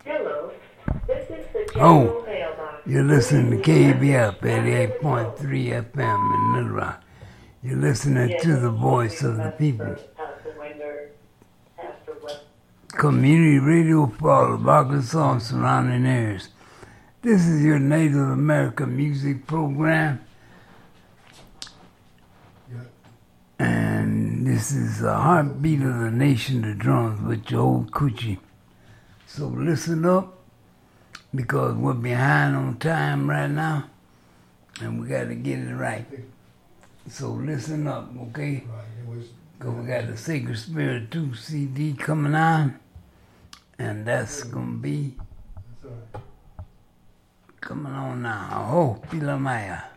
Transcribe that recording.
Hello, this is the Oh, general mailbox. you're listening to KBF 88.3 FM in Little Rock. You're listening to the voice of the people. Community radio for all of Arkansas and surrounding areas. This is your Native American music program. And this is a heartbeat of the nation, the drums with your old coochie. So listen up, because we're behind on time right now, and we got to get it right. So listen up, okay? Because we got the Sacred Spirit 2 CD coming on, and that's going to be coming on now. Oh, Pilamaya.